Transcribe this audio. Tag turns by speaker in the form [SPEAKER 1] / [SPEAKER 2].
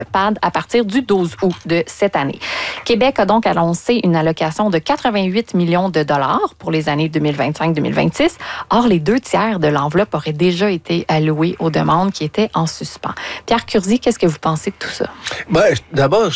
[SPEAKER 1] PAD à partir du 12 août de cette année. Québec a donc annoncé une allocation de 88 millions de dollars pour les années 2025-2026. Or, les 2/3 de l'enveloppe auraient déjà été alloués aux demandes qui étaient en suspens. Pierre Curzi, qu'est-ce que vous pensez de tout ça?
[SPEAKER 2] D'abord,